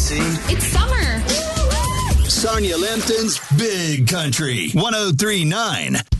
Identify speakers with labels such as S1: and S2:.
S1: See?
S2: It's summer.
S1: Sonia Lampton's Big Country 103.9.